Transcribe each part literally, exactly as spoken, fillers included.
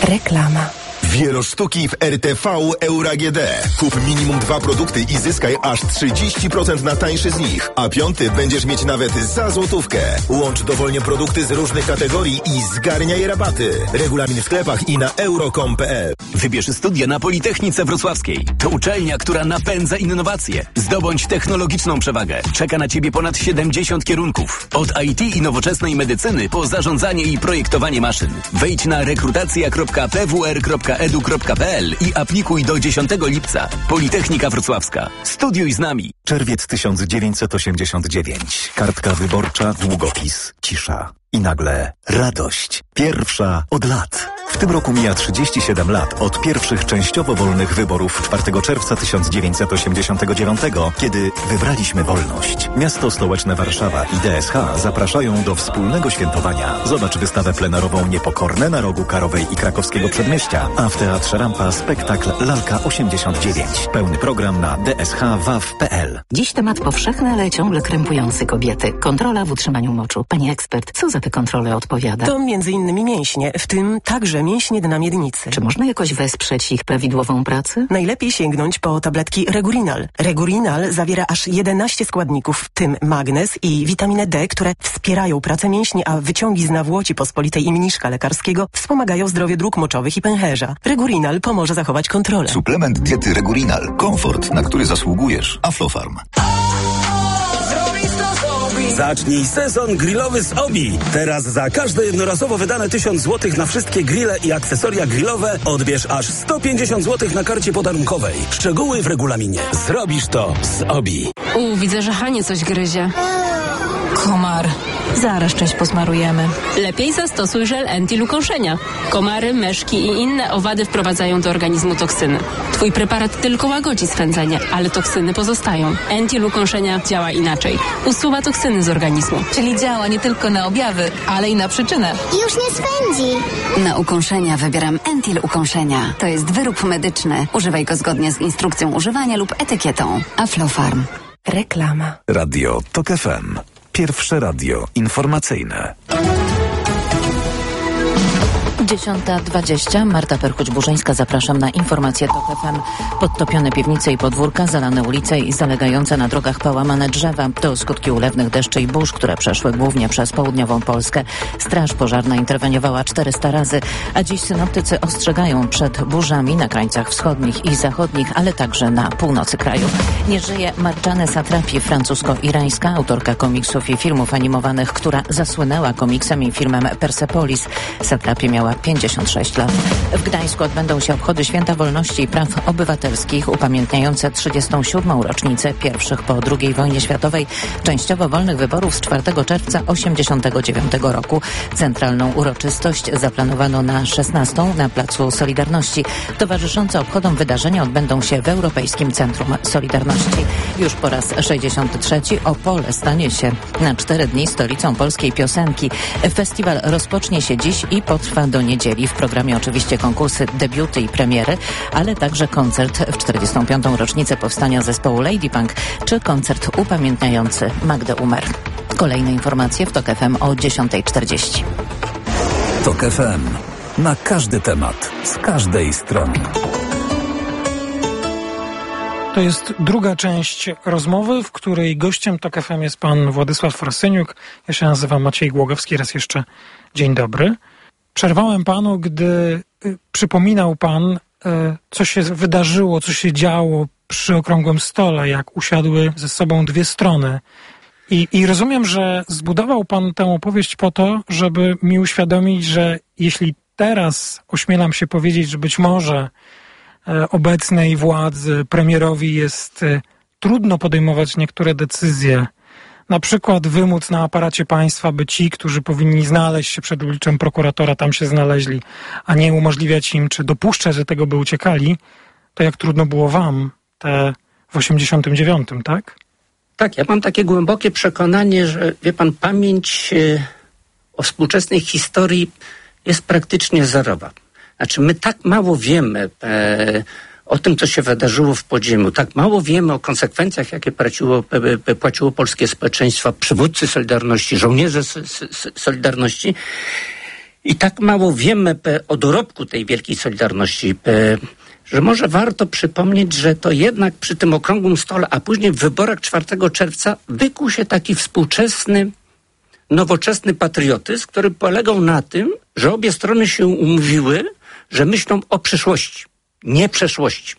Reklama. Wielosztuki w R T V Euro A G D. Kup minimum dwa produkty i zyskaj aż trzydzieści procent na tańszy z nich, a piąty będziesz mieć nawet za złotówkę. Łącz dowolnie produkty z różnych kategorii i zgarniaj rabaty. Regulamin w sklepach i na euro kropka com kropka p l. Wybierz studia na Politechnice Wrocławskiej. To uczelnia, która napędza innowacje. Zdobądź technologiczną przewagę. Czeka na Ciebie ponad siedemdziesiąt kierunków. Od I T i nowoczesnej medycyny po zarządzanie i projektowanie maszyn. Wejdź na rekrutacja kropka p w r kropka e d u kropka p l i aplikuj do dziesiątego lipca. Politechnika Wrocławska. Studiuj z nami. Czerwiec tysiąc dziewięćset osiemdziesiąt dziewięć. Kartka wyborcza, długopis, cisza. I nagle radość. Pierwsza od lat. W tym roku mija trzydzieści siedem lat od pierwszych częściowo wolnych wyborów czwartego czerwca tysiąc dziewięćset osiemdziesiątego dziewiątego, kiedy wybraliśmy wolność. Miasto stołeczne Warszawa i D S H zapraszają do wspólnego świętowania. Zobacz wystawę plenarową Niepokorne na rogu Karowej i Krakowskiego Przedmieścia, a w Teatrze Rampa spektakl Lalka osiemdziesiąt dziewięć. Pełny program na d s h waw kropka p l. Dziś temat powszechny, ale ciągle krępujący kobiety. Kontrola w utrzymaniu moczu. Pani ekspert, co za te kontrole odpowiada? To między innymi mięśnie, w tym także mięśnie dna miednicy. Czy można jakoś wesprzeć ich prawidłową pracę? Najlepiej sięgnąć po tabletki Regurinal. Regurinal zawiera aż jedenaście składników, w tym magnez i witaminę D, które wspierają pracę mięśni, a wyciągi z nawłoci pospolitej i mniszka lekarskiego wspomagają zdrowie dróg moczowych i pęcherza. Regurinal pomoże zachować kontrolę. Suplement diety Regurinal. Komfort, na który zasługujesz. Aflofarm. Zacznij sezon grillowy z Obi. Teraz za każde jednorazowo wydane tysiąc złotych na wszystkie grille i akcesoria grillowe odbierz aż sto pięćdziesiąt złotych na karcie podarunkowej. Szczegóły w regulaminie. Zrobisz to z Obi. U, widzę, że Hanie coś gryzie. Komar. Zaraz część posmarujemy. Lepiej zastosuj żel Entil ukąszenia. Komary, myszki i inne owady wprowadzają do organizmu toksyny. Twój preparat tylko łagodzi swędzenie, ale toksyny pozostają. Entil ukąszenia działa inaczej. Usuwa toksyny z organizmu. Czyli działa nie tylko na objawy, ale i na przyczynę. Już nie swędzi. Na ukąszenia wybieram Entil ukąszenia. To jest wyrób medyczny. Używaj go zgodnie z instrukcją używania lub etykietą. Aflofarm. Reklama. Radio Tok F M. Pierwsze radio informacyjne. dziesiąta dwadzieścia. Marta Perchuć-Burzyńska, zapraszam na informacje Tok F M. Podtopione piwnice i podwórka, zalane ulice i zalegające na drogach połamane drzewa. To skutki ulewnych deszczy i burz, które przeszły głównie przez południową Polskę. Straż pożarna interweniowała czterysta razy, a dziś synoptycy ostrzegają przed burzami na krańcach wschodnich i zachodnich, ale także na północy kraju. Nie żyje Marjane Satrapi, francusko-irańska autorka komiksów i filmów animowanych, która zasłynęła komiksem i filmem Persepolis. Satrapi miała pięćdziesiąt sześć lat. W Gdańsku odbędą się obchody Święta Wolności i Praw Obywatelskich upamiętniające trzydziestą siódmą rocznicę pierwszych po drugiej wojnie światowej częściowo wolnych wyborów z czwartego czerwca osiemdziesiątego dziewiątego roku. Centralną uroczystość zaplanowano na szesnastą na Placu Solidarności. Towarzyszące obchodom wydarzenia odbędą się w Europejskim Centrum Solidarności. Już po raz sześćdziesiąty trzeci Opole stanie się na cztery dni stolicą polskiej piosenki. Festiwal rozpocznie się dziś i potrwa do niedzieli. W programie oczywiście konkursy, debiuty i premiery, ale także koncert w czterdziestą piątą rocznicę powstania zespołu Lady Punk, czy koncert upamiętniający Magdę Umer. Kolejne informacje w Tok F M o dziesiąta czterdzieści. Tok F M. Na każdy temat, z każdej strony. To jest druga część rozmowy, w której gościem Tok F M jest pan Władysław Frasyniuk. Ja się nazywam Maciej Głogowski. Raz jeszcze dzień dobry. Przerwałem panu, gdy y, przypominał pan, y, co się wydarzyło, co się działo przy okrągłym stole, jak usiadły ze sobą dwie strony. I, I rozumiem, że zbudował pan tę opowieść po to, żeby mi uświadomić, że jeśli teraz ośmielam się powiedzieć, że być może y, obecnej władzy, premierowi jest y, trudno podejmować niektóre decyzje, na przykład wymóc na aparacie państwa, by ci, którzy powinni znaleźć się przed obliczem prokuratora, tam się znaleźli, a nie umożliwiać im, czy dopuszczać, że tego by uciekali, to jak trudno było wam te w osiemdziesiątym dziewiątym, tak? Tak, ja mam takie głębokie przekonanie, że wie pan, pamięć o współczesnej historii jest praktycznie zerowa. Znaczy my tak mało wiemy e, o tym, co się wydarzyło w podziemiu. Tak mało wiemy o konsekwencjach, jakie płaciło, płaciło polskie społeczeństwo, przywódcy Solidarności, żołnierze Solidarności. I tak mało wiemy o dorobku tej wielkiej Solidarności, że może warto przypomnieć, że to jednak przy tym okrągłym stole, a później w wyborach czwartego czerwca wykuł się taki współczesny, nowoczesny patriotyzm, który polegał na tym, że obie strony się umówiły, że myślą o przyszłości, nie przeszłości.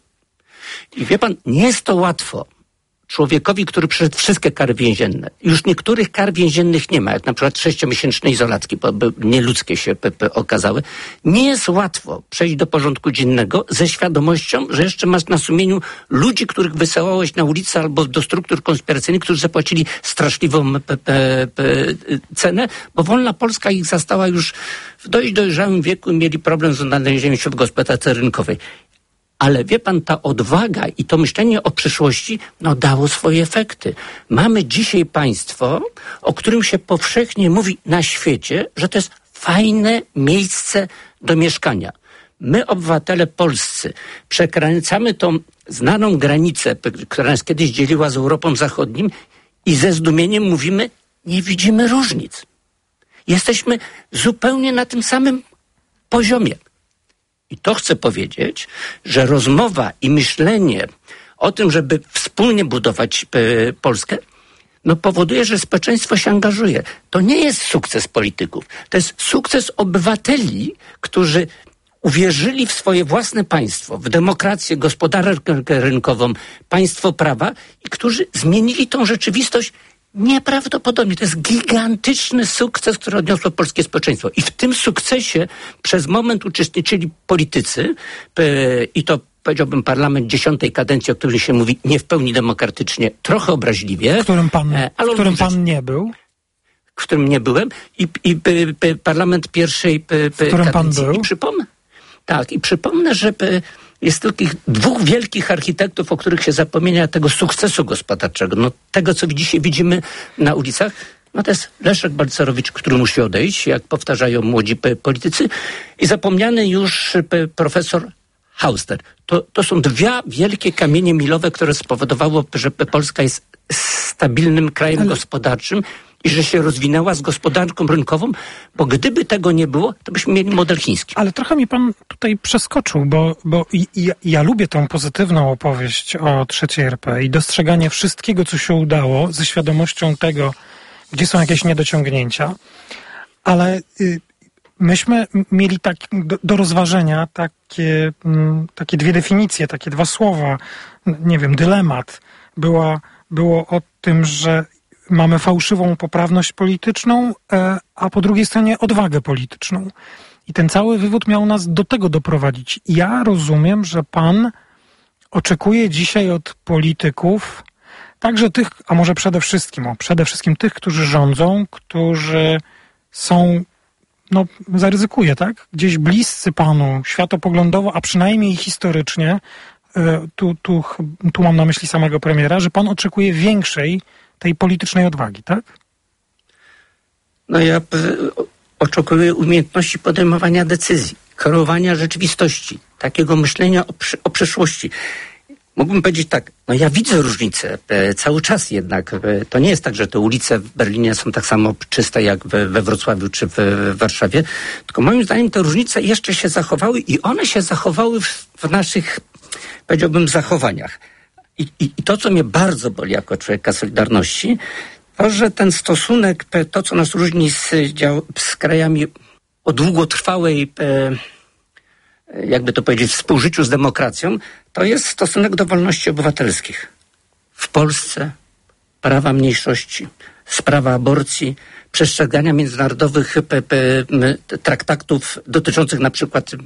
I wie pan, nie jest to łatwo człowiekowi, który przeszedł wszystkie kary więzienne. Już niektórych kar więziennych nie ma, jak na przykład sześciomiesięczne izolatki, bo nieludzkie się p- p- okazały. Nie jest łatwo przejść do porządku dziennego ze świadomością, że jeszcze masz na sumieniu ludzi, których wysyłałeś na ulicę albo do struktur konspiracyjnych, którzy zapłacili straszliwą p- p- p- cenę, bo wolna Polska ich zastała już w dość dojrzałym wieku i mieli problem z odnalezieniem się w gospodarce rynkowej. Ale wie pan, ta odwaga i to myślenie o przyszłości, no dało swoje efekty. Mamy dzisiaj państwo, o którym się powszechnie mówi na świecie, że to jest fajne miejsce do mieszkania. My, obywatele polscy, przekraczamy tą znaną granicę, która nas kiedyś dzieliła z Europą Zachodnim i ze zdumieniem mówimy, nie widzimy różnic. Jesteśmy zupełnie na tym samym poziomie. I to chcę powiedzieć, że rozmowa i myślenie o tym, żeby wspólnie budować y, Polskę, no powoduje, że społeczeństwo się angażuje. To nie jest sukces polityków. To jest sukces obywateli, którzy uwierzyli w swoje własne państwo, w demokrację, gospodarkę rynkową, państwo prawa i którzy zmienili tą rzeczywistość nieprawdopodobnie. To jest gigantyczny sukces, który odniosło polskie społeczeństwo. I w tym sukcesie przez moment uczestniczyli politycy i to, powiedziałbym, parlament dziesiątej kadencji, o którym się mówi nie w pełni demokratycznie, trochę obraźliwie. W którym pan, ale w którym pan nie był? W którym nie byłem. I, i p, p, parlament pierwszej p, p, w którym kadencji. pan był? I przypomnę, tak, i przypomnę, że p, jest takich dwóch wielkich architektów, o których się zapomina, tego sukcesu gospodarczego. No, tego, co dzisiaj widzimy na ulicach, no to jest Leszek Balcerowicz, który musi odejść, jak powtarzają młodzi p- politycy, i zapomniany już p- profesor Hauster. To, to są dwa wielkie kamienie milowe, które spowodowało, że p- Polska jest stabilnym krajem Ale... gospodarczym i że się rozwinęła z gospodarką rynkową, bo gdyby tego nie było, to byśmy mieli model chiński. Ale trochę mi pan tutaj przeskoczył, bo, bo i, i, ja lubię tą pozytywną opowieść o trzeciej R P i dostrzeganie wszystkiego, co się udało, ze świadomością tego, gdzie są jakieś niedociągnięcia, ale y, myśmy mieli tak, do, do rozważenia takie, m, takie dwie definicje, takie dwa słowa, nie wiem, dylemat. Była, było o tym, że mamy fałszywą poprawność polityczną, a po drugiej stronie odwagę polityczną. I ten cały wywód miał nas do tego doprowadzić. Ja rozumiem, że pan oczekuje dzisiaj od polityków, także tych, a może przede wszystkim, o, przede wszystkim tych, którzy rządzą, którzy są, no zaryzykuję, tak? Gdzieś bliscy panu światopoglądowo, a przynajmniej historycznie, tu, tu, tu mam na myśli samego premiera, że pan oczekuje większej tej politycznej odwagi, tak? No ja p- oczekuję umiejętności podejmowania decyzji, kreowania rzeczywistości, takiego myślenia o, przy- o przyszłości. Mógłbym powiedzieć tak, no ja widzę różnice e, cały czas jednak. E, to nie jest tak, że te ulice w Berlinie są tak samo czyste jak we, we Wrocławiu czy w, w Warszawie, tylko moim zdaniem te różnice jeszcze się zachowały i one się zachowały w, w naszych, powiedziałbym, zachowaniach. I, i, I to, co mnie bardzo boli jako człowieka Solidarności, to, że ten stosunek, to, co nas różni z, z krajami o długotrwałej, jakby to powiedzieć, współżyciu z demokracją, to jest stosunek do wolności obywatelskich. W Polsce prawa mniejszości, sprawa aborcji, przestrzegania międzynarodowych p, p, traktatów dotyczących na przykład p,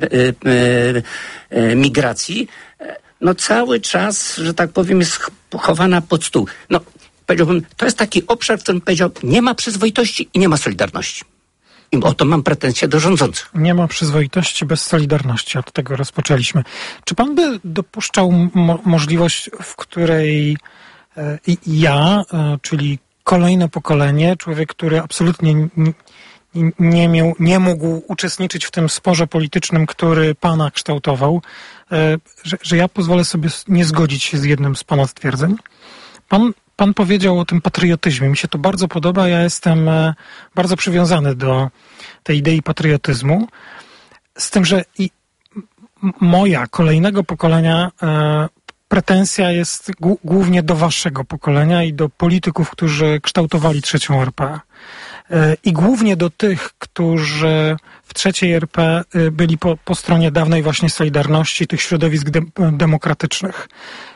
p, migracji, no cały czas, że tak powiem, jest chowana pod stół. No, powiedziałbym, to jest taki obszar, w którym powiedział, nie ma przyzwoitości i nie ma solidarności. I o to mam pretensje do rządzących. Nie ma przyzwoitości bez solidarności. Od tego rozpoczęliśmy. Czy pan by dopuszczał mo- możliwość, w której e, ja, e, czyli kolejne pokolenie, człowiek, który absolutnie n- nie, miał, nie mógł uczestniczyć w tym sporze politycznym, który pana kształtował, e, że, że ja pozwolę sobie nie zgodzić się z jednym z pana stwierdzeń? Pan pan powiedział o tym patriotyzmie. Mi się to bardzo podoba. Ja jestem bardzo przywiązany do tej idei patriotyzmu. Z tym, że i moja, kolejnego pokolenia e, pretensja jest g- głównie do waszego pokolenia i do polityków, którzy kształtowali trzecią R P. E, I głównie do tych, którzy w trzeciej R P byli po, po stronie dawnej właśnie Solidarności, tych środowisk de- demokratycznych.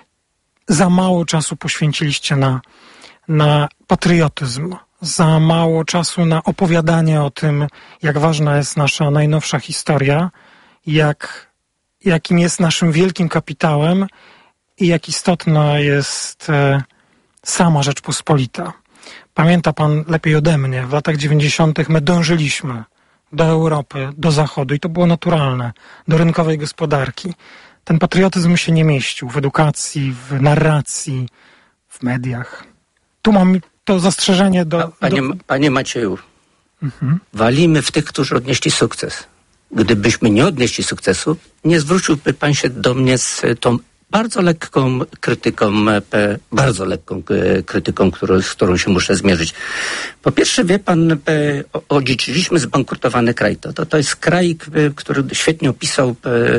Za mało czasu poświęciliście na, na patriotyzm. Za mało czasu na opowiadanie o tym, jak ważna jest nasza najnowsza historia, jak, jakim jest naszym wielkim kapitałem i jak istotna jest e, sama Rzeczpospolita. Pamięta pan lepiej ode mnie, w latach dziewięćdziesiątych my dążyliśmy do Europy, do Zachodu i to było naturalne, do rynkowej gospodarki. Ten patriotyzm się nie mieścił w edukacji, w narracji, w mediach. Tu mam to zastrzeżenie do... Panie, do... panie Macieju, mhm. walimy w tych, którzy odnieśli sukces. Gdybyśmy nie odnieśli sukcesu, nie zwróciłby pan się do mnie z tą bardzo lekką krytyką, bardzo lekką krytyką, którą, z którą się muszę zmierzyć. Po pierwsze, wie pan, odziedziczyliśmy zbankrutowany kraj. To, to, to jest kraj, który świetnie opisał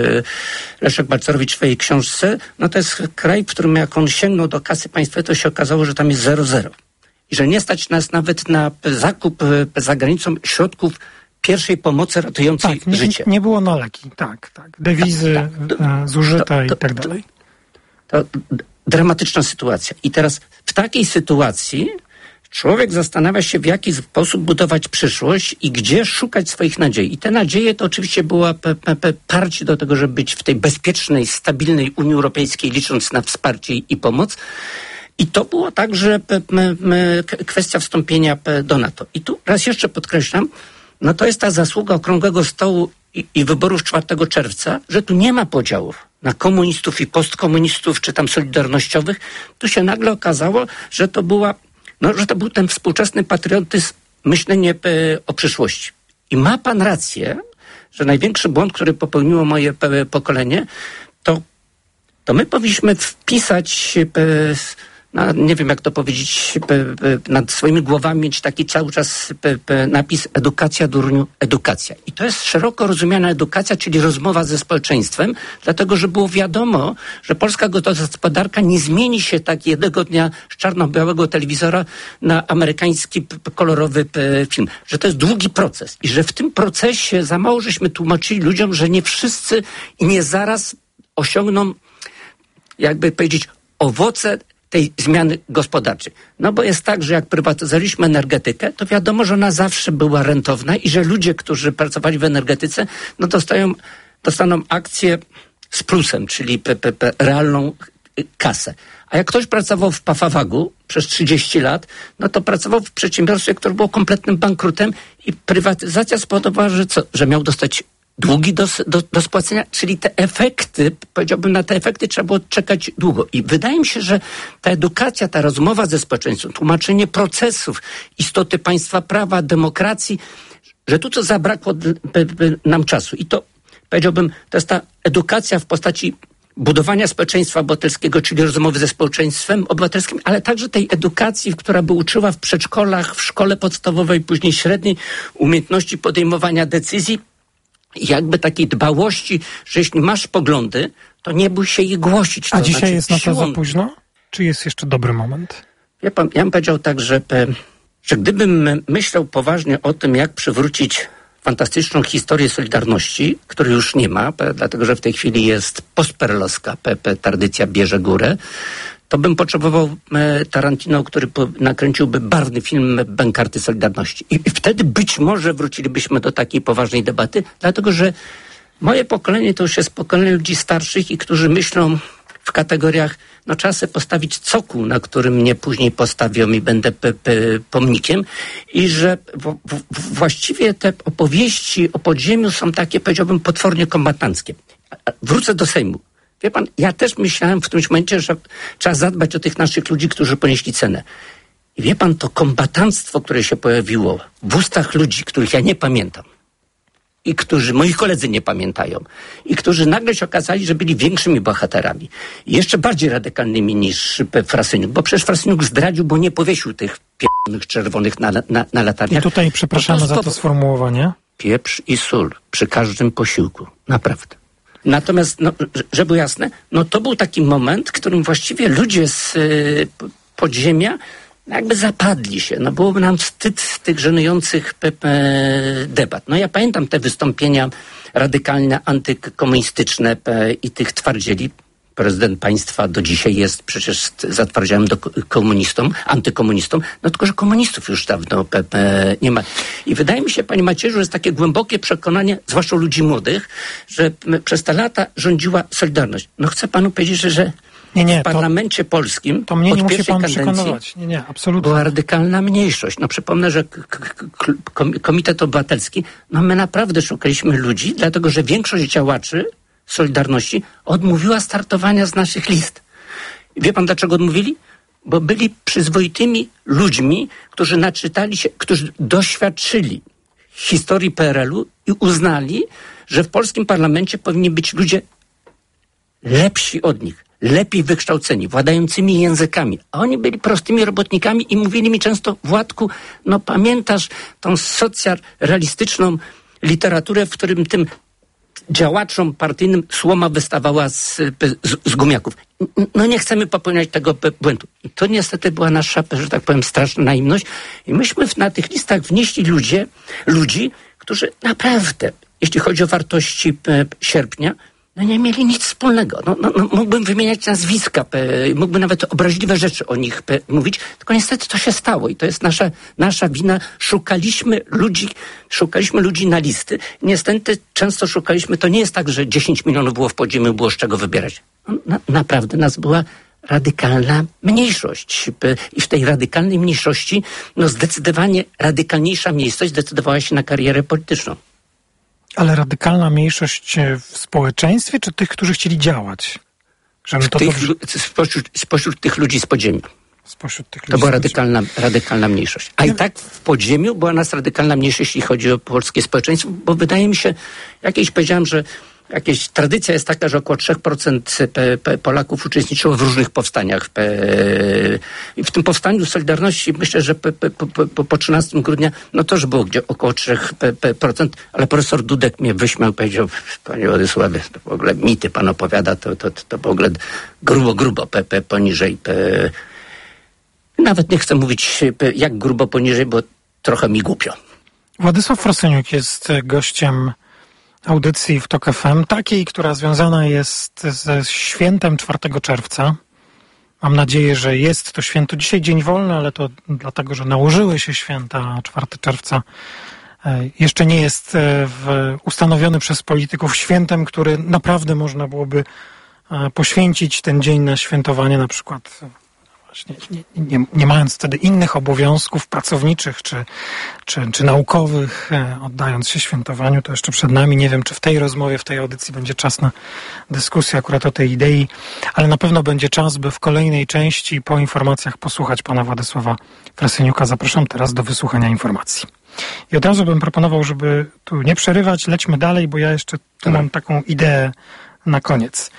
Leszek Balcerowicz w swojej książce. No to jest kraj, w którym jak on sięgnął do kasy państwowej, to się okazało, że tam jest zero zero. I że nie stać nas nawet na zakup za granicą środków pierwszej pomocy ratującej tak, nie, życie. Nie było na leki, tak, tak. Dewizy tak, tak. zużyte to, to, i tak dalej. To, to dramatyczna sytuacja. I teraz w takiej sytuacji człowiek zastanawia się, w jaki sposób budować przyszłość i gdzie szukać swoich nadziei. I te nadzieje to oczywiście była p- p- p- parcie do tego, żeby być w tej bezpiecznej, stabilnej Unii Europejskiej, licząc na wsparcie i pomoc. I to było także p- p- p- kwestia wstąpienia p- do NATO. I tu raz jeszcze podkreślam, no to jest ta zasługa Okrągłego Stołu i, i wyborów czwartego czerwca, że tu nie ma podziałów na komunistów i postkomunistów, czy tam solidarnościowych. Tu się nagle okazało, że to była, no, że to był ten współczesny patriotyzm, myślenie p- o przyszłości. I ma pan rację, że największy błąd, który popełniło moje p- pokolenie, to, to my powinniśmy wpisać p- No, nie wiem, jak to powiedzieć, p, p, nad swoimi głowami mieć taki cały czas p, p, napis edukacja, durniu, edukacja. I to jest szeroko rozumiana edukacja, czyli rozmowa ze społeczeństwem, dlatego, że było wiadomo, że polska gospodarka nie zmieni się tak jednego dnia z czarno-białego telewizora na amerykański p, p, kolorowy p, film. Że to jest długi proces i że w tym procesie za mało żeśmy tłumaczyli ludziom, że nie wszyscy i nie zaraz osiągną, jakby powiedzieć, owoce tej zmiany gospodarczej. No bo jest tak, że jak prywatyzowaliśmy energetykę, to wiadomo, że ona zawsze była rentowna i że ludzie, którzy pracowali w energetyce, no dostają, dostaną akcję z plusem, czyli p, p, p, realną kasę. A jak ktoś pracował w Pafawagu przez trzydzieści lat, no to pracował w przedsiębiorstwie, które było kompletnym bankrutem i prywatyzacja spowodowała, że co? Że miał dostać długi do, do, do spłacenia, czyli te efekty, powiedziałbym, na te efekty trzeba było czekać długo. I wydaje mi się, że ta edukacja, ta rozmowa ze społeczeństwem, tłumaczenie procesów, istoty państwa prawa, demokracji, że tu to zabrakło nam czasu. I to, powiedziałbym, to jest ta edukacja w postaci budowania społeczeństwa obywatelskiego, czyli rozmowy ze społeczeństwem obywatelskim, ale także tej edukacji, która by uczyła w przedszkolach, w szkole podstawowej, później średniej, umiejętności podejmowania decyzji, jakby takiej dbałości, że jeśli masz poglądy, to nie bój się ich głosić. To A dzisiaj znaczy, jest na to siłą... za późno? Czy jest jeszcze dobry moment? Ja, pan, ja bym powiedział tak, że, że gdybym myślał poważnie o tym, jak przywrócić fantastyczną historię Solidarności, której już nie ma, dlatego że w tej chwili jest postperelowska, tradycja bierze górę, to bym potrzebował Tarantino, który nakręciłby barwny film Bękarty Solidarności. I wtedy być może wrócilibyśmy do takiej poważnej debaty, dlatego że moje pokolenie to już jest pokolenie ludzi starszych i którzy myślą w kategoriach, no trzeba sobie postawić cokół, na którym mnie później postawią i będę p- p- pomnikiem i że w- w- właściwie te opowieści o podziemiu są takie, powiedziałbym, potwornie kombatanckie. Wrócę do Sejmu. Wie pan, ja też myślałem w którymś momencie, że trzeba zadbać o tych naszych ludzi, którzy ponieśli cenę. I wie pan, to kombatanstwo, które się pojawiło w ustach ludzi, których ja nie pamiętam, i którzy, moi koledzy nie pamiętają, i którzy nagle się okazali, że byli większymi bohaterami. I jeszcze bardziej radykalnymi niż Frasyniuk, bo przecież Frasyniuk zdradził, bo nie powiesił tych pieprzonych czerwonych na, na, na latarniach. I tutaj przepraszamy to, to, to, za to sformułowanie. Pieprz i sól przy każdym posiłku. Naprawdę. Natomiast, no, żeby było jasne, no to był taki moment, w którym właściwie ludzie z y, podziemia jakby zapadli się. No byłoby nam wstyd tych żenujących pe, pe, debat. No ja pamiętam te wystąpienia radykalne, antykomunistyczne pe, i tych twardzieli. Prezydent państwa do dzisiaj jest przecież zatwardziałym do komunistom, antykomunistom, no tylko, że komunistów już dawno pe, pe, nie ma. I wydaje mi się, panie Macierzu, że jest takie głębokie przekonanie, zwłaszcza ludzi młodych, że przez te lata rządziła Solidarność. No chcę panu powiedzieć, że, że nie, nie, w parlamencie to, polskim to mnie od nie musi pierwszej pan kadencji przekonywać. Nie, nie, absolutnie. była radykalna mniejszość. No przypomnę, że Komitet Obywatelski, no my naprawdę szukaliśmy ludzi, dlatego, że większość działaczy Solidarności odmówiła startowania z naszych list. Wie pan, dlaczego odmówili? Bo byli przyzwoitymi ludźmi, którzy naczytali się, którzy doświadczyli historii P R L-u i uznali, że w polskim parlamencie powinni być ludzie lepsi od nich, lepiej wykształceni, władającymi językami. A oni byli prostymi robotnikami i mówili mi często: Władku, no pamiętasz tą socjalistyczną literaturę, w którym tym działaczom partyjnym słoma wystawała z, z, z gumiaków. No nie chcemy popełniać tego błędu. I to niestety była nasza, że tak powiem, straszna naiwność. I myśmy na tych listach wnieśli ludzie, ludzi, którzy naprawdę, jeśli chodzi o wartości e, sierpnia, no nie mieli nic wspólnego. No, no, no, mógłbym wymieniać nazwiska, pe, mógłbym nawet obraźliwe rzeczy o nich pe, mówić, tylko niestety to się stało i to jest nasza, nasza wina. Szukaliśmy ludzi, szukaliśmy ludzi na listy. Niestety często szukaliśmy, to nie jest tak, że dziesięć milionów było w podziemiu, było z czego wybierać. No, na, naprawdę nas była radykalna mniejszość. I w tej radykalnej mniejszości, no zdecydowanie radykalniejsza mniejszość zdecydowała się na karierę polityczną. Ale radykalna mniejszość w społeczeństwie, czy tych, którzy chcieli działać? Żeby to tych, dobrze... spośród, spośród tych ludzi z podziemia. Spośród tych ludzi to była radykalna, radykalna mniejszość. A i tak w podziemiu była nas radykalna mniejszość, jeśli chodzi o polskie społeczeństwo, bo wydaje mi się, jakieś powiedziałem, że Jakieś tradycja jest taka, że około trzy procent Polaków uczestniczyło w różnych powstaniach. I w tym powstaniu Solidarności myślę, że po, po, po, po trzynastego grudnia no też było gdzie około trzy procent, ale profesor Dudek mnie wyśmiał, powiedział: panie Władysławie, to w ogóle mity pan opowiada, to, to, to w ogóle grubo, grubo pe, pe, poniżej. Pe. Nawet nie chcę mówić pe, jak grubo poniżej, bo trochę mi głupio. Władysław Frasyniuk jest gościem audycji w TOK F M, takiej, która związana jest ze świętem czwartego czerwca. Mam nadzieję, że jest to święto. Dzisiaj dzień wolny, ale to dlatego, że nałożyły się święta. czwartego czerwca jeszcze nie jest w, ustanowiony przez polityków świętem, który naprawdę można byłoby poświęcić ten dzień na świętowanie, na przykład właśnie nie, nie, nie mając wtedy innych obowiązków pracowniczych czy, czy, czy naukowych, oddając się świętowaniu. To jeszcze przed nami. Nie wiem, czy w tej rozmowie, w tej audycji będzie czas na dyskusję akurat o tej idei, ale na pewno będzie czas, by w kolejnej części po informacjach posłuchać pana Władysława Frasyniuka. Zapraszam teraz do wysłuchania informacji. I od razu bym proponował, żeby tu nie przerywać, lećmy dalej, bo ja jeszcze tu mam taką ideę na koniec.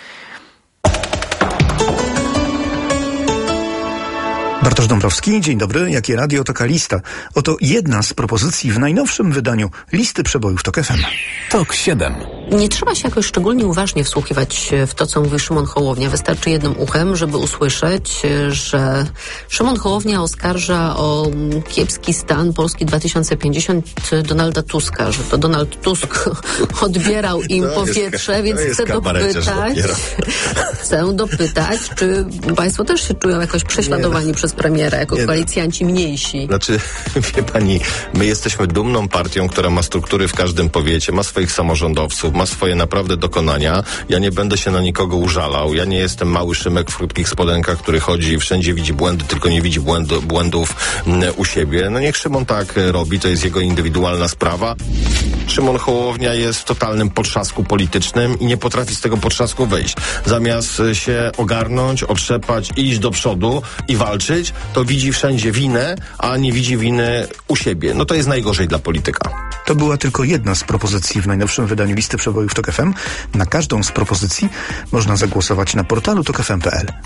Bartosz Dąbrowski, dzień dobry. Jakie radio, taka lista. Oto jedna z propozycji w najnowszym wydaniu listy przebojów TOK F M. TOK siedem. Nie trzeba się jakoś szczególnie uważnie wsłuchiwać w to, co mówi Szymon Hołownia. Wystarczy jednym uchem, żeby usłyszeć, że Szymon Hołownia oskarża o kiepski stan Polski dwa tysiące pięćdziesiąt Donalda Tuska, że to Donald Tusk odbierał im to powietrze, jest, więc chcę dopytać, chcę dopytać, czy państwo też się czują jakoś prześladowani nie. przez premiera, jako nie. koalicjanci mniejsi? Znaczy, wie pani, my jesteśmy dumną partią, która ma struktury w każdym powiecie, ma swoich samorządowców, ma swoje naprawdę dokonania. Ja nie będę się na nikogo użalał. Ja nie jestem mały Szymek w krótkich spodenkach, który chodzi i wszędzie widzi błędy, tylko nie widzi błędu, błędów m, u siebie. No niech Szymon tak robi, to jest jego indywidualna sprawa. Szymon Hołownia jest w totalnym potrzasku politycznym i nie potrafi z tego potrzasku wyjść. Zamiast się ogarnąć, otrzepać, iść do przodu i walczyć, to widzi wszędzie winę, a nie widzi winy u siebie. No to jest najgorzej dla polityka. To była tylko jedna z propozycji w najnowszym wydaniu listy przebojów Tok F M. Na każdą z propozycji można zagłosować na portalu tok f m kropka p l.